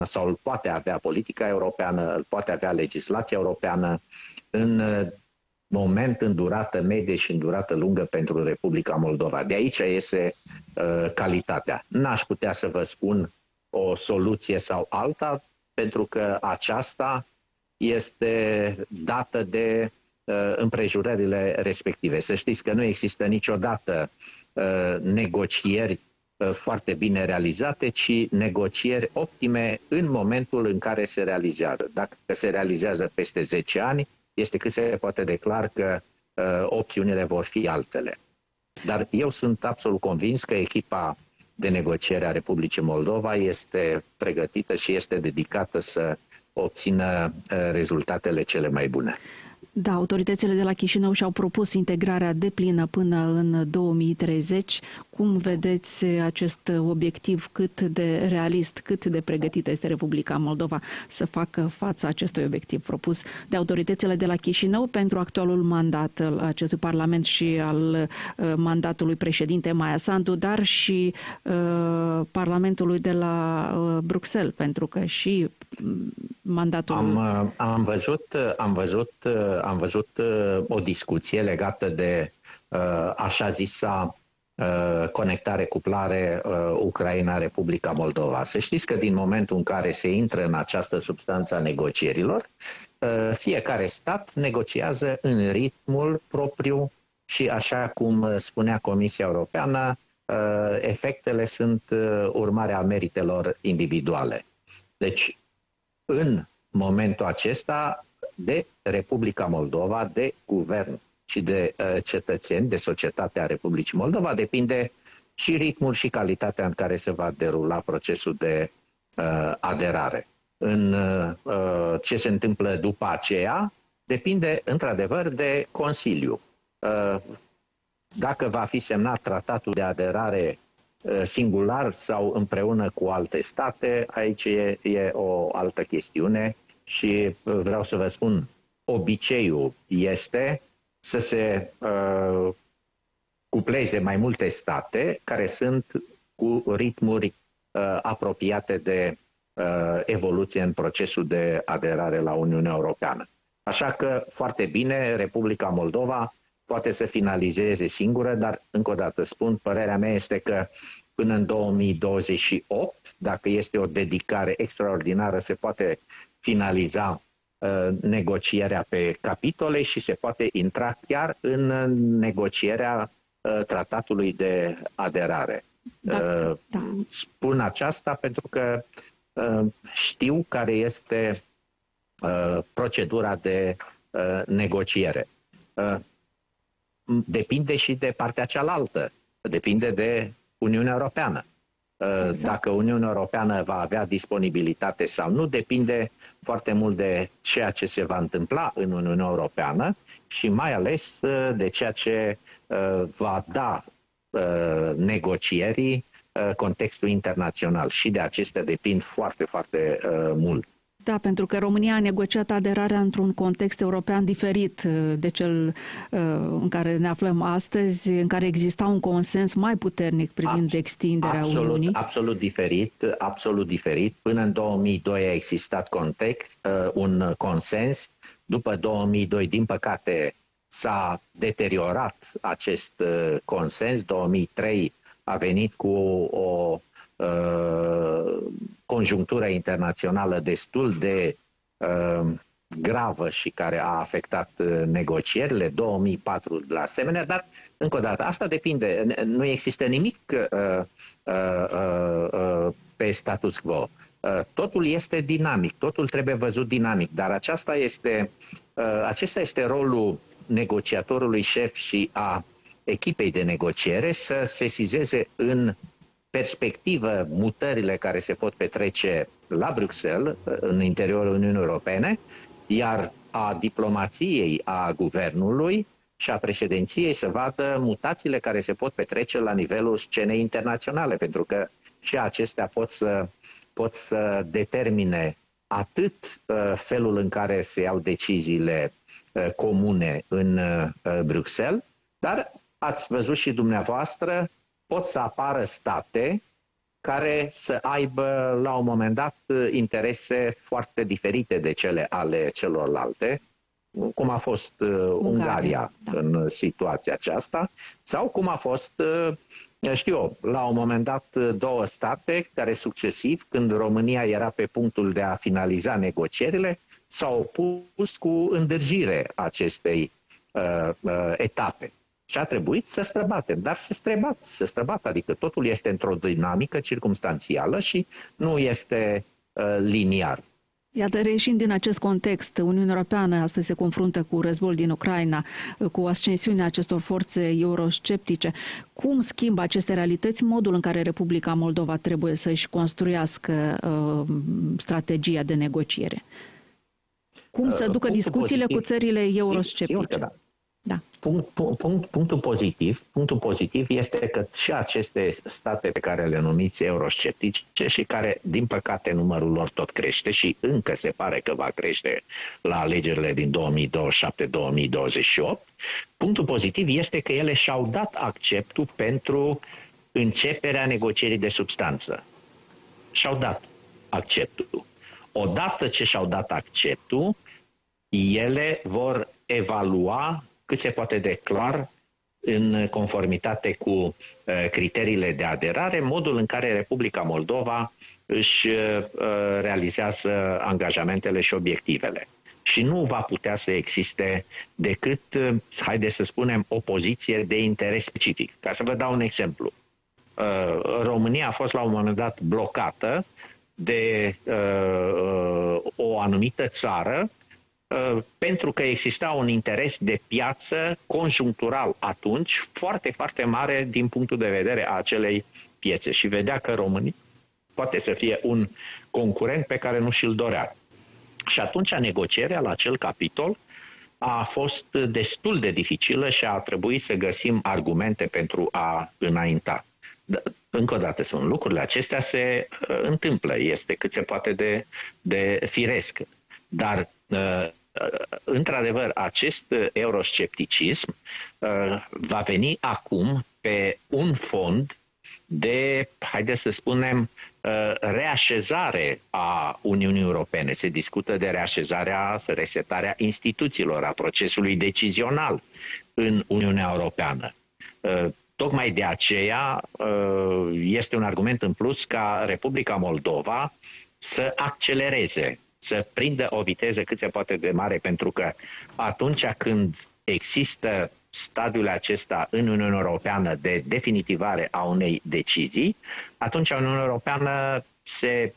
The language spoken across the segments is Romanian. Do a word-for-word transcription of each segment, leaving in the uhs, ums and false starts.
sau îl poate avea politica europeană, îl poate avea legislația europeană în moment, în durată medie și în durată lungă pentru Republica Moldova. De aici este uh, calitatea. N-aș putea să vă spun o soluție sau alta, pentru că aceasta este dată de uh, împrejurările respective. Să știți că nu există niciodată uh, negocieri uh, foarte bine realizate, ci negocieri optime în momentul în care se realizează. Dacă se realizează peste zece ani, este cât se poate declar că uh, opțiunile vor fi altele. Dar eu sunt absolut convins că echipa de negociere a Republicii Moldova este pregătită și este dedicată să obțină uh, rezultatele cele mai bune. Da, autoritățile de la Chișinău și-au propus integrarea deplină până în două mii treizeci. Cum vedeți acest obiectiv, cât de realist, cât de pregătită este Republica Moldova să facă față acestui obiectiv propus de autoritățile de la Chișinău pentru actualul mandat al acestui Parlament și al uh, mandatului președinte Maia Sandu, dar și uh, Parlamentului de la uh, Bruxelles, pentru că și mandatul... Am, am văzut, am văzut, am văzut o discuție legată de așa zisa conectare, cuplare Ucraina-Republica Moldova. Să știți că din momentul în care se intră în această substanță a negocierilor, fiecare stat negociază în ritmul propriu și, așa cum spunea Comisia Europeană, efectele sunt urmarea meritelor individuale. Deci, în momentul acesta, de Republica Moldova, de guvern și de uh, cetățeni, de societatea Republicii Moldova, depinde și ritmul și calitatea în care se va derula procesul de uh, aderare. În uh, ce se întâmplă după aceea, depinde într-adevăr de Consiliu. Uh, dacă va fi semnat tratatul de aderare singular sau împreună cu alte state, aici e, e o altă chestiune și vreau să vă spun, obiceiul este să se uh, cupleze mai multe state care sunt cu ritmuri uh, apropiate de uh, evoluție în procesul de aderare la Uniunea Europeană. Așa că, foarte bine, Republica Moldova poate să finalizeze singură, dar, încă o dată spun, părerea mea este că până în două mii douăzeci și opt, dacă este o dedicare extraordinară, se poate finaliza uh, negocierea pe capitole și se poate intra chiar în negocierea uh, tratatului de aderare. Da, uh, da. Spun aceasta pentru că uh, știu care este uh, procedura de uh, negociere. Uh, Depinde și de partea cealaltă, depinde de Uniunea Europeană. Exact. Dacă Uniunea Europeană va avea disponibilitate sau nu, depinde foarte mult de ceea ce se va întâmpla în Uniunea Europeană și mai ales de ceea ce va da negocierii contextul internațional și de acestea depind foarte, foarte mult. Da, pentru că România a negociat aderarea într-un context european diferit de cel uh, în care ne aflăm astăzi, în care exista un consens mai puternic privind Abs extinderea absolut, Uniunii. Absolut diferit, absolut diferit. Până în două mii doi a existat context, uh, un consens. După două mii doi, din păcate, s-a deteriorat acest uh, consens. două mii trei a venit cu o uh, conjunctură internațională destul de uh, gravă și care a afectat uh, negocierile, două mii patru la asemenea, dar încă o dată, asta depinde, nu există nimic uh, uh, uh, uh, pe status quo. Uh, totul este dinamic, totul trebuie văzut dinamic, dar aceasta este, uh, acesta este rolul negociatorului șef și a echipei de negociere să sesizeze în perspectivă mutările care se pot petrece la Bruxelles, în interiorul Uniunii Europene, iar a diplomației, a guvernului și a președinției să vadă mutațiile care se pot petrece la nivelul scenei internaționale, pentru că și acestea pot să, pot să determine atât uh, felul în care se iau deciziile uh, comune în uh, Bruxelles, dar ați văzut și dumneavoastră, pot să apară state care să aibă la un moment dat interese foarte diferite de cele ale celorlalte, cum a fost uh, Ungaria, Ungaria da. în situația aceasta, sau cum a fost, uh, știu eu, la un moment dat două state care succesiv, când România era pe punctul de a finaliza negocierile, s-au opus cu îndârjire acestei uh, uh, etape. Și a trebuit să străbatem, dar să străbat, să străbat, adică totul este într-o dinamică circumstanțială și nu este uh, liniar. Iată, reieșind din acest context, Uniunea Europeană astăzi se confruntă cu războiul din Ucraina, cu ascensiunea acestor forțe eurosceptice. Cum schimbă aceste realități modul în care Republica Moldova trebuie să-și construiască uh, strategia de negociere? Cum să ducă uh, discuțiile pozitiv, cu țările eurosceptice? Sigur că da. Da. Punct, punct, punctul pozitiv, punctul pozitiv este că și aceste state pe care le numiți eurosceptice și care, din păcate, numărul lor tot crește și încă se pare că va crește la alegerile din două mii douăzeci și șapte două mii douăzeci și opt, punctul pozitiv este că ele și-au dat acceptul pentru începerea negocierii de substanță. Și-au dat acceptul. Odată ce și-au dat acceptul, ele vor evalua cât se poate de clar, în conformitate cu uh, criteriile de aderare, modul în care Republica Moldova își uh, realizează angajamentele și obiectivele. Și nu va putea să existe decât, uh, haideți să spunem, o poziție de interes specific. Ca să vă dau un exemplu. Uh, România a fost la un moment dat blocată de uh, o anumită țară pentru că exista un interes de piață conjunctural atunci foarte, foarte mare din punctul de vedere a acelei piețe și vedea că România poate să fie un concurent pe care nu și-l dorea. Și atunci negocierea la acel capitol a fost destul de dificilă și a trebuit să găsim argumente pentru a înainta. Încă o dată sunt lucrurile acestea se uh, întâmplă, este cât se poate de, de firesc. Dar uh, într-adevăr, acest euroscepticism uh, va veni acum pe un fond de, haideți să spunem, uh, reașezare a Uniunii Europene. Se discută de reașezarea, resetarea instituțiilor, a procesului decizional în Uniunea Europeană. Uh, tocmai de aceea uh, este un argument în plus ca Republica Moldova să accelereze, să prindă o viteză cât se poate de mare, pentru că atunci când există stadiul acesta în Uniunea Europeană de definitivare a unei decizii, atunci Uniunea Europeană se,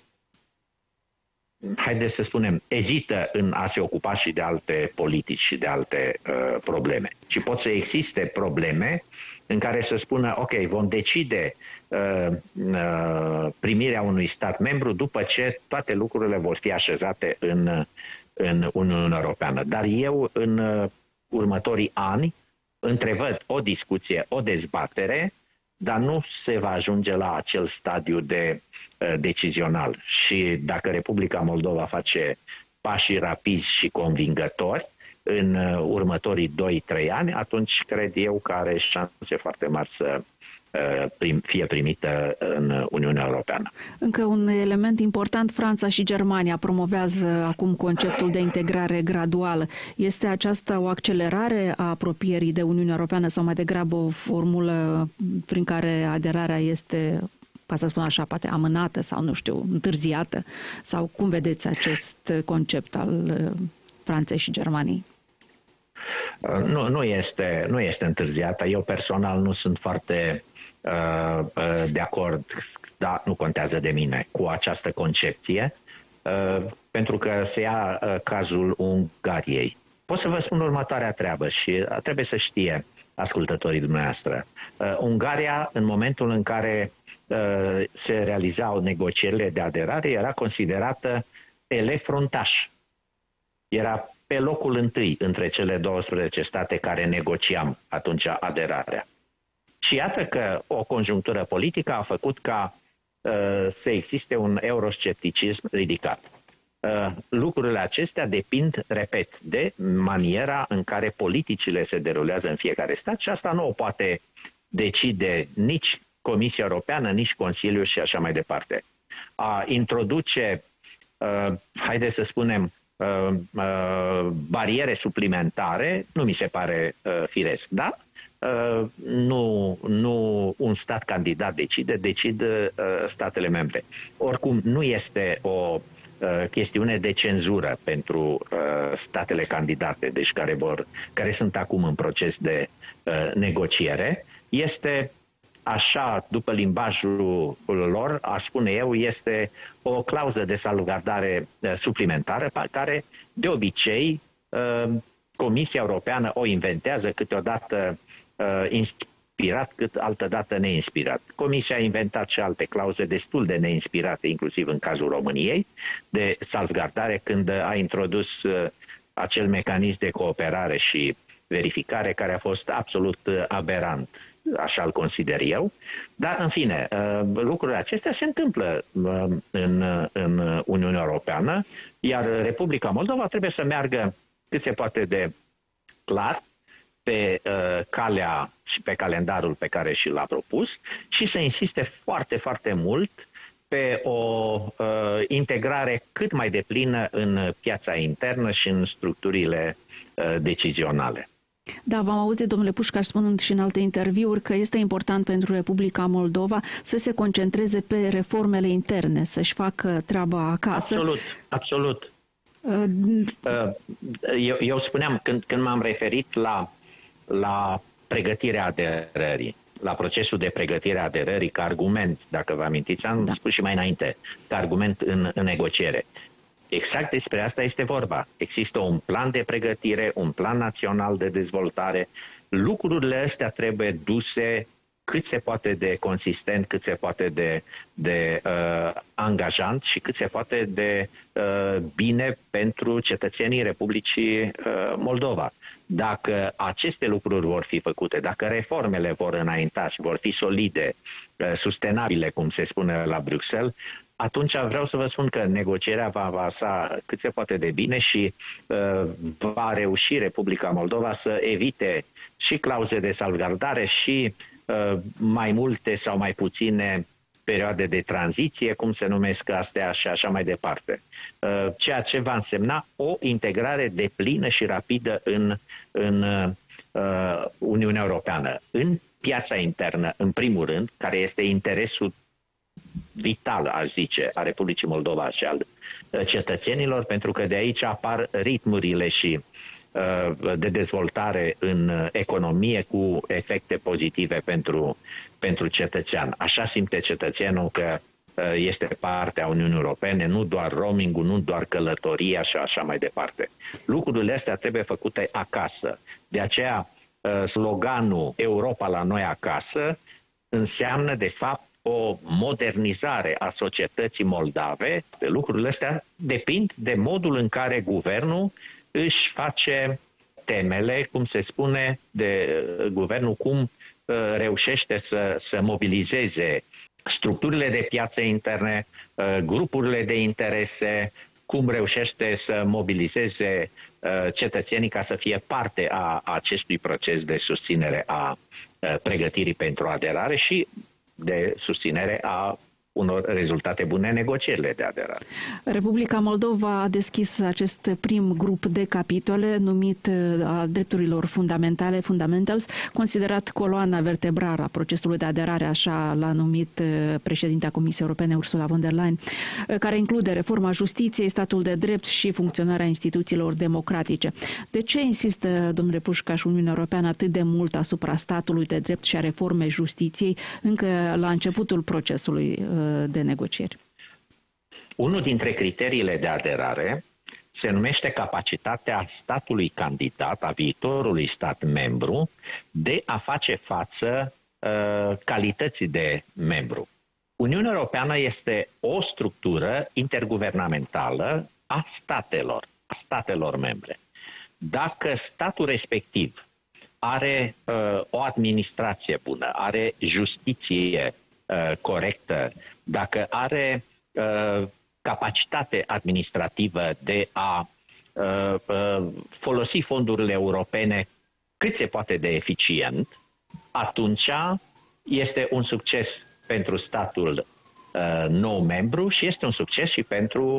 haideți să spunem, ezită în a se ocupa și de alte politici și de alte uh, probleme. Și pot să existe probleme în care să spună, ok, vom decide uh, uh, primirea unui stat membru după ce toate lucrurile vor fi așezate în, în Uniunea Europeană. Dar eu, în uh, următorii ani, întrevăd o discuție, o dezbatere, dar nu se va ajunge la acel stadiu de uh, decizional. Și dacă Republica Moldova face pașii rapizi și convingători în următorii doi trei ani, atunci cred eu că are șanse foarte mari să prim, fie primită în Uniunea Europeană. Încă un element important, Franța și Germania promovează acum conceptul de integrare graduală. Este aceasta o accelerare a apropierii de Uniunea Europeană sau mai degrabă o formulă prin care aderarea este, ca să spun așa, poate amânată sau, nu știu, întârziată? Sau cum vedeți acest concept al Franței și Germaniei? Nu, nu, este, nu este întârziată. Eu personal nu sunt foarte uh, de acord, dar nu contează de mine, cu această concepție, uh, pentru că se ia uh, cazul Ungariei. Pot să vă spun următoarea treabă și trebuie să știe ascultătorii dumneavoastră. Uh, Ungaria, în momentul în care uh, se realizau negocierile de aderare, era considerată elev fruntaș. Era pe locul întâi între cele douăsprezece state care negociam atunci aderarea. Și iată că o conjunctură politică a făcut ca uh, să existe un euroscepticism ridicat. Uh, lucrurile acestea depind, repet, de maniera în care politicile se derulează în fiecare stat și asta nu o poate decide nici Comisia Europeană, nici Consiliul și așa mai departe. A introduce, uh, haideți să spunem, uh, uh, bariere suplimentare nu mi se pare uh, firesc, da? Uh, nu, nu un stat candidat decide, decid uh, statele membre. Oricum, nu este o uh, chestiune de cenzură pentru uh, statele candidate, deci care, vor, care sunt acum în proces de uh, negociere. Este așa, după limbajul lor, aș spune eu, este o clauză de salvgardare uh, suplimentară pe care, de obicei, uh, Comisia Europeană o inventează câteodată uh, inspirat, cât altădată neinspirat. Comisia a inventat și alte clauze destul de neinspirate, inclusiv în cazul României, de salvgardare, când a introdus uh, acel mecanism de cooperare și verificare care a fost absolut uh, aberant. Așa îl consider eu. Dar, în fine, lucrurile acestea se întâmplă în, în Uniunea Europeană, iar Republica Moldova trebuie să meargă cât se poate de clar pe calea și pe calendarul pe care și l-a propus și să insiste foarte, foarte mult pe o integrare cât mai deplină în piața internă și în structurile decizionale. Da, v-am auzit, domnule Pușcaș, spunând și în alte interviuri că este important pentru Republica Moldova să se concentreze pe reformele interne, să-și facă treaba acasă. Absolut, absolut. Eu, eu spuneam, când, când m-am referit la, la pregătirea aderării, la procesul de pregătire a aderării ca argument, dacă vă amintiți, am da. spus și mai înainte, ca argument în, în negociere. Exact despre asta este vorba. Există un plan de pregătire, un plan național de dezvoltare. Lucrurile astea trebuie duse cât se poate de consistent, cât se poate de, de uh, angajant și cât se poate de uh, bine pentru cetățenii Republicii uh, Moldova. Dacă aceste lucruri vor fi făcute, dacă reformele vor înainta și vor fi solide, uh, sustenabile, cum se spune la Bruxelles, atunci vreau să vă spun că negocierea va avansa cât se poate de bine și uh, va reuși Republica Moldova să evite și clauze de salvgardare și uh, mai multe sau mai puține perioade de tranziție, cum se numesc astea și așa mai departe. Uh, ceea ce va însemna o integrare deplină și rapidă în, în uh, Uniunea Europeană, în piața internă, în primul rând, care este interesul vital, aș zice, a Republicii Moldova și al cetățenilor, pentru că de aici apar ritmurile și de dezvoltare în economie cu efecte pozitive pentru, pentru cetățean. Așa simte cetățeanul că este parte a Uniunii Europene, nu doar roaming-ul, nu doar călătoria și așa mai departe. Lucrurile astea trebuie făcute acasă. De aceea sloganul Europa la noi acasă înseamnă de fapt o modernizare a societății moldave. Lucrurile astea depind de modul în care guvernul își face temele, cum se spune, de guvernul, cum uh, reușește să, să mobilizeze structurile de piață interne, uh, grupurile de interese, cum reușește să mobilizeze uh, cetățenii ca să fie parte a, a acestui proces de susținere a uh, pregătirii pentru aderare și de susținere a unor rezultate bune în negocierile de aderare. Republica Moldova a deschis acest prim grup de capitole numit a drepturilor fundamentale, Fundamentals, considerat coloana vertebrală a procesului de aderare, așa l-a numit președintea Comisiei Europene Ursula von der Leyen, care include reforma justiției, statul de drept și funcționarea instituțiilor democratice. De ce insistă, domnule Pușcaș, Uniunea Europeană atât de mult asupra statului de drept și a reformei justiției încă la începutul procesului de negocieri? Unul dintre criteriile de aderare se numește capacitatea statului candidat, a viitorului stat membru, de a face față uh, calității de membru. Uniunea Europeană este o structură interguvernamentală a statelor, a statelor membre. Dacă statul respectiv are uh, o administrație bună, are justiție uh, corectă, dacă are uh, capacitate administrativă de a uh, uh, folosi fondurile europene cât se poate de eficient, atunci este un succes pentru statul uh, nou membru și este un succes și pentru